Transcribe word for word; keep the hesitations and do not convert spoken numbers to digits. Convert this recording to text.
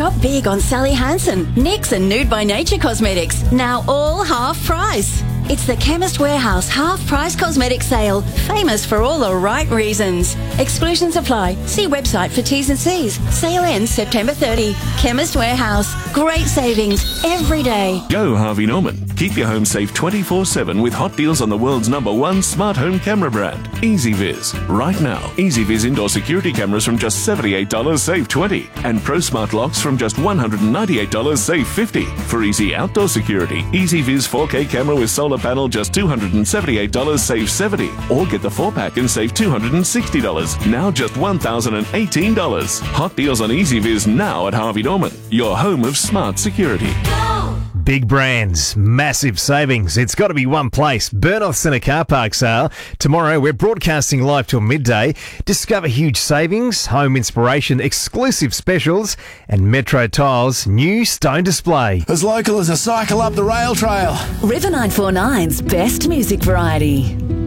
Shop big on Sally Hansen, NYX and Nude by Nature Cosmetics. Now all half price. It's the Chemist Warehouse half price cosmetic sale, famous for all the right reasons. Exclusions apply. See website for T's and C's. Sale ends September thirtieth. Chemist Warehouse. Great savings every day. Go Harvey Norman. Keep your home safe twenty-four seven with hot deals on the world's number one smart home camera brand, EasyViz. Right now, EasyViz indoor security cameras from just seventy-eight dollars, save twenty dollars. And Pro Smart locks from just one hundred ninety-eight dollars, save fifty dollars. For easy outdoor security, EasyViz four K camera with solar panel just two hundred seventy-eight dollars, save seventy dollars. Or get the four pack and save two hundred sixty dollars. Now just one thousand eighteen dollars. Hot deals on EasyViz now at Harvey Norman, your home of smart security. Big brands, massive savings. It's got to be one place. Burnoth Centre Car Park Sale. Tomorrow, we're broadcasting live till midday. Discover huge savings, home inspiration, exclusive specials, and Metro Tiles' new stone display. As local as a cycle up the rail trail. River nine four nine's best music variety.